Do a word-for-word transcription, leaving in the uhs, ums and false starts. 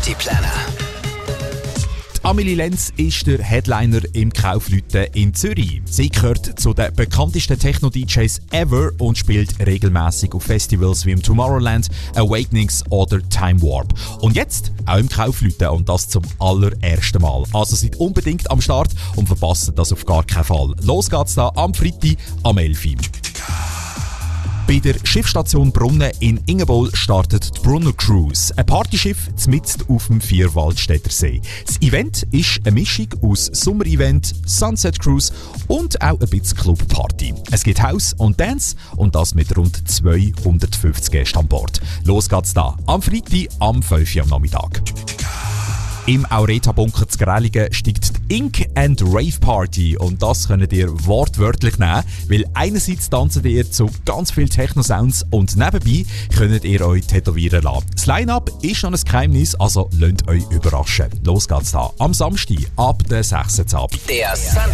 Die Pläne. Amelie Lenz ist der Headliner im Kaufleuten in Zürich. Sie gehört zu den bekanntesten Techno-D Js ever und spielt regelmäßig auf Festivals wie im Tomorrowland, Awakenings oder Time Warp. Und jetzt auch im Kaufleuten und das zum allerersten Mal. Also seid unbedingt am Start und verpasst das auf gar keinen Fall. Los geht's da am Freitag am elf Uhr. Bei der Schiffsstation Brunnen in Ingerbol startet die Brunner Cruise, ein Partyschiff mitten auf dem Vierwaldstätter See. Das Event ist eine Mischung aus Sommer-Event, Sunset Cruise und auch ein bisschen Clubparty. Es gibt House und Dance und das mit rund zweihundertfünfzig Gästen an Bord. Los geht's da am Freitag am fünf Uhr am Nachmittag. Im Aureta-Bunker zu Grelingen steigt die Ink and Rave Party und das könnt ihr wortwörtlich nehmen, weil einerseits tanzen ihr zu ganz vielen Techno-Sounds und nebenbei könnt ihr euch tätowieren lassen. Das Line-Up ist noch ein Geheimnis, also lasst euch überraschen. Los geht's da am Samstag ab der sechs Uhr Abend. Der